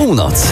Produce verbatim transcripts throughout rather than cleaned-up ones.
Północ.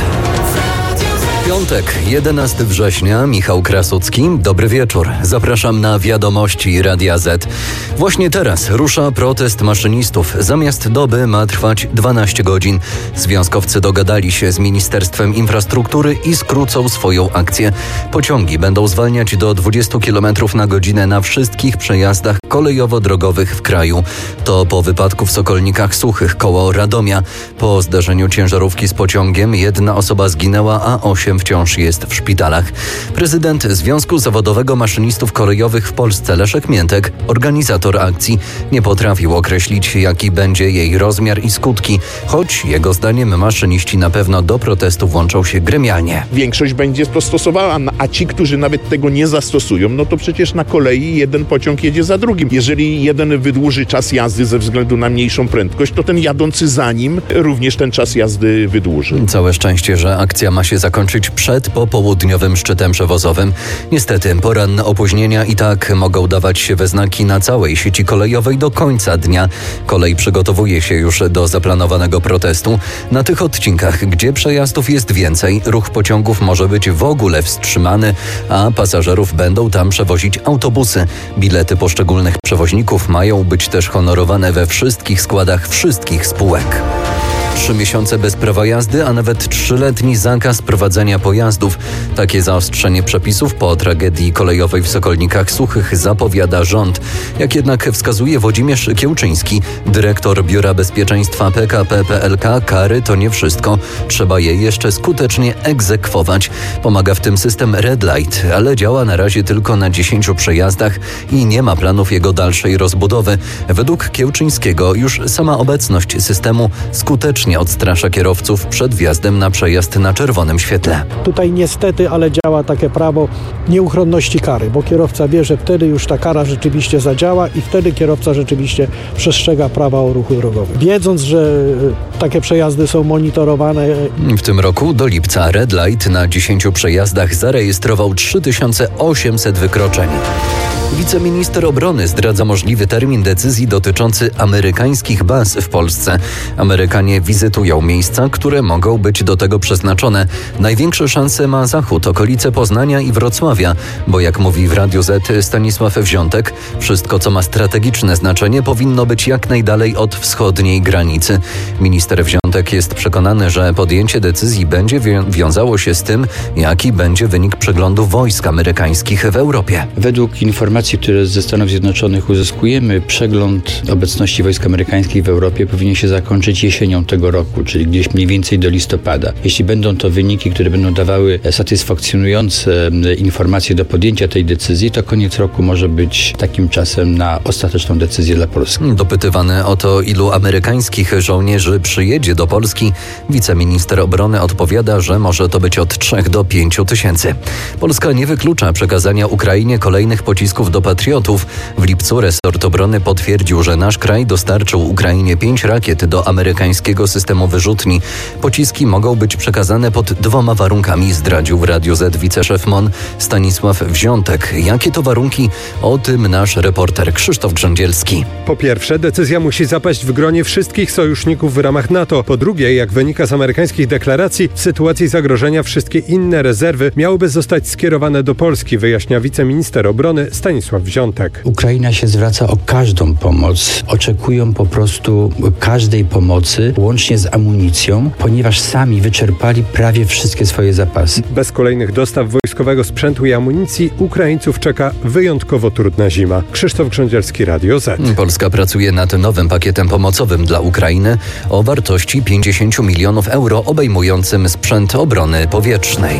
Piątek, jedenastego września, Michał Krasucki. Dobry wieczór. Zapraszam na wiadomości Radia Z. Właśnie teraz rusza protest maszynistów. Zamiast doby ma trwać dwanaście godzin. Związkowcy dogadali się z Ministerstwem Infrastruktury i skrócą swoją akcję. Pociągi będą zwalniać do dwudziestu kilometrów na godzinę na wszystkich przejazdach kolejowo-drogowych w kraju. To po wypadku w Sokolnikach Suchych koło Radomia. Po zdarzeniu ciężarówki z pociągiem jedna osoba zginęła, a osiem wciąż jest w szpitalach. Prezydent Związku Zawodowego Maszynistów Kolejowych w Polsce Leszek Miętek, organizator akcji, nie potrafił określić, jaki będzie jej rozmiar i skutki, choć jego zdaniem maszyniści na pewno do protestu włączą się gremialnie. Większość będzie to stosowała, a ci, którzy nawet tego nie zastosują, no to przecież na kolei jeden pociąg jedzie za drugim. Jeżeli jeden wydłuży czas jazdy ze względu na mniejszą prędkość, to ten jadący za nim również ten czas jazdy wydłuży. Całe szczęście, że akcja ma się zakończyć przed popołudniowym szczytem przewozowym. Niestety poranne opóźnienia i tak mogą dawać się we znaki na całej sieci kolejowej do końca dnia. Kolej przygotowuje się już do zaplanowanego protestu. Na tych odcinkach, gdzie przejazdów jest więcej, ruch pociągów może być w ogóle wstrzymany, a pasażerów będą tam przewozić autobusy. Bilety poszczególnych przewoźników mają być też honorowane we wszystkich składach wszystkich spółek. Trzy miesiące bez prawa jazdy, a nawet trzyletni zakaz prowadzenia pojazdów. Takie zaostrzenie przepisów po tragedii kolejowej w Sokolnikach Suchych zapowiada rząd. Jak jednak wskazuje Włodzimierz Kiełczyński, dyrektor Biura Bezpieczeństwa P K P P L K, kary to nie wszystko. Trzeba je jeszcze skutecznie egzekwować. Pomaga w tym system Red Light, ale działa na razie tylko na dziesięciu przejazdach i nie ma planów jego dalszej rozbudowy. Według Kiełczyńskiego już sama obecność systemu skutecznie odstrasza kierowców przed wjazdem na przejazd na czerwonym świetle. Tutaj niestety, ale działa takie prawo nieuchronności kary, bo kierowca wie, że wtedy już ta kara rzeczywiście zadziała i wtedy kierowca rzeczywiście przestrzega prawa o ruchu drogowym. Wiedząc, że takie przejazdy są monitorowane. W tym roku do lipca Red Light na dziesięciu przejazdach zarejestrował trzy tysiące osiemset wykroczeń. Wiceminister obrony zdradza możliwy termin decyzji dotyczący amerykańskich baz w Polsce. Amerykanie wizytują miejsca, które mogą być do tego przeznaczone. Największe szanse ma Zachód, okolice Poznania i Wrocławia, bo jak mówi w Radiu Z Stanisław Wziątek, wszystko co ma strategiczne znaczenie powinno być jak najdalej od wschodniej granicy. Minister Wziątek jest przekonany, że podjęcie decyzji będzie wią- wiązało się z tym, jaki będzie wynik przeglądu wojsk amerykańskich w Europie. Według informacji, które ze Stanów Zjednoczonych uzyskujemy, przegląd obecności wojsk amerykańskich w Europie powinien się zakończyć jesienią tego roku, czyli gdzieś mniej więcej do listopada. Jeśli będą to wyniki, które będą dawały satysfakcjonujące informacje do podjęcia tej decyzji, to koniec roku może być takim czasem na ostateczną decyzję dla Polski. Dopytywany o to, ilu amerykańskich żołnierzy przyjedzie do Polski, wiceminister obrony odpowiada, że może to być od trzech do pięciu tysięcy. Polska nie wyklucza przekazania Ukrainie kolejnych pocisków do Patriotów. W lipcu resort obrony potwierdził, że nasz kraj dostarczył Ukrainie pięć rakiet do amerykańskiego systemu wyrzutni. Pociski mogą być przekazane pod dwoma warunkami, zdradził w Radiu Z wiceszef M O N Stanisław Wziątek. Jakie to warunki? O tym nasz reporter Krzysztof Grządzielski. Po pierwsze, decyzja musi zapaść w gronie wszystkich sojuszników w ramach NATO. Po drugie, jak wynika z amerykańskich deklaracji, w sytuacji zagrożenia wszystkie inne rezerwy miałyby zostać skierowane do Polski, wyjaśnia wiceminister obrony Stanisław Wziątek. Ukraina się zwraca o każdą pomoc. Oczekują po prostu każdej pomocy, łącznie z amunicją, ponieważ sami wyczerpali prawie wszystkie swoje zapasy. Bez kolejnych dostaw wojskowego sprzętu i amunicji Ukraińców czeka wyjątkowo trudna zima. Krzysztof Grządzielski, Radio Z. Polska pracuje nad nowym pakietem pomocowym dla Ukrainy o wartości pięćdziesiąt milionów euro, obejmującym sprzęt obrony powietrznej.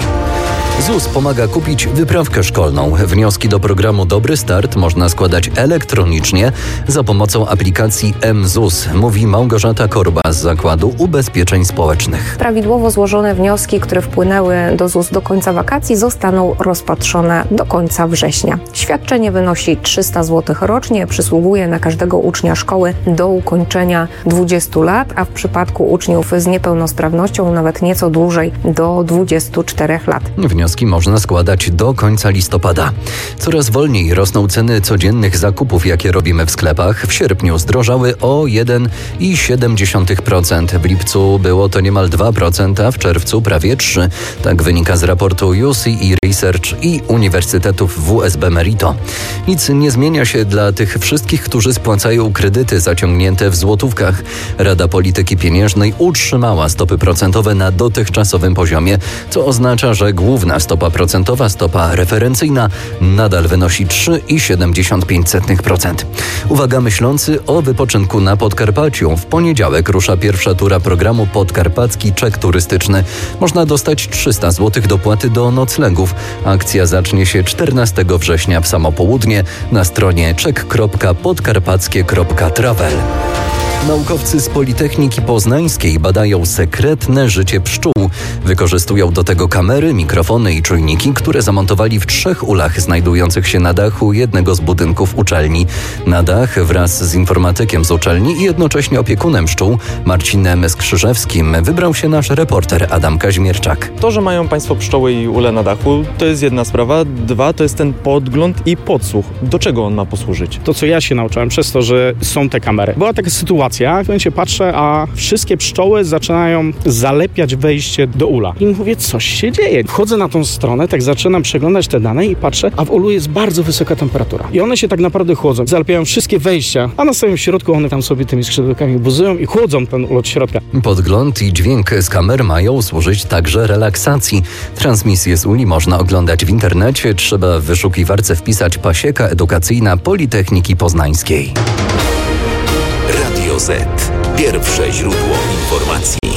ZUS pomaga kupić wyprawkę szkolną. Wnioski do programu Dobry Start można składać elektronicznie za pomocą aplikacji mZUS, mówi Małgorzata Korba z Zakładu Ubezpieczeń Społecznych. Prawidłowo złożone wnioski, które wpłynęły do ZUS do końca wakacji, zostaną rozpatrzone do końca września. Świadczenie wynosi trzysta złotych rocznie, przysługuje na każdego ucznia szkoły do ukończenia dwudziestu lat, a w przypadku uczniów z niepełnosprawnością nawet nieco dłużej, do dwudziestu czterech lat. wnioski można składać do końca listopada. Coraz wolniej rosną ceny codziennych zakupów, jakie robimy w sklepach. W sierpniu zdrożały o jeden i siedem dziesiątych procent. W lipcu było to niemal dwa procent, a w czerwcu prawie trzy procent. Tak wynika z raportu U C E Research i Uniwersytetów W S B Merito. Nic nie zmienia się dla tych wszystkich, którzy spłacają kredyty zaciągnięte w złotówkach. Rada Polityki Pieniężnej utrzymała stopy procentowe na dotychczasowym poziomie, co oznacza, że główna stopa procentowa, stopa referencyjna, nadal wynosi trzy i siedemdziesiąt pięć procent. Uwaga myślący o wypoczynku na Podkarpaciu. W poniedziałek rusza pierwsza tura programu Podkarpacki Czek Turystyczny. Można dostać trzysta złotych dopłaty do noclegów. Akcja zacznie się czternastego września w samo południe na stronie czek kropka podkarpackie kropka travel. Naukowcy z Politechniki Poznańskiej badają sekretne życie pszczół. Wykorzystują do tego kamery, mikrofony i czujniki, które zamontowali w trzech ulach znajdujących się na dachu jednego z budynków uczelni. Na dach wraz z informatykiem z uczelni i jednocześnie opiekunem pszczół Marcinem Skrzyżewskim wybrał się nasz reporter Adam Kaźmierczak. To, że mają Państwo pszczoły i ule na dachu, to jest jedna sprawa. Dwa, to jest ten podgląd i podsłuch. Do czego on ma posłużyć? To, co ja się nauczyłem przez to, że są te kamery. Była taka sytuacja, w momencie patrzę, a wszystkie pszczoły zaczynają zalepiać wejście do ula. I mówię, coś się dzieje. Wchodzę na tą stronę, tak zaczynam przeglądać te dane i patrzę, a w ulu jest bardzo wysoka temperatura. I one się tak naprawdę chłodzą. Zalepiają wszystkie wejścia, a na samym środku one tam sobie tymi skrzydełkami buzują i chłodzą ten ul od środka. Podgląd i dźwięk z kamer mają służyć także relaksacji. Transmisję z uli można oglądać w internecie. Trzeba w wyszukiwarce wpisać Pasieka Edukacyjna Politechniki Poznańskiej. Radio Z. Pierwsze źródło informacji.